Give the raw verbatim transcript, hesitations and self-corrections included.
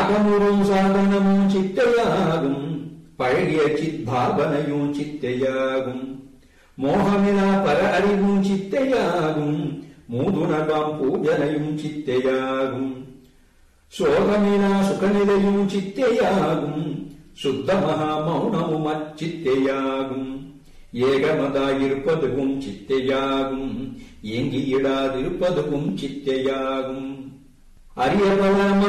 பாகமுறும் சாதனமும் சித்தையாகும், பழகிய சித்பாவனையும் சித்தையாகும், மோகமிலா பர அறிவும் சித்தையாகும், மூதுணர்வாம் பூஜனையும் சித்தையாகும், சோகமிலா சுகநிலையும் சித்தையாகும், சுத்த மகா மௌனமும் அச்சித்தையாகும், ஏகமதாயிருப்பதுவும் சித்தையாகும், ஏங்கியிடாதிருப்பதுவும் சித்தையாகும். அரியபல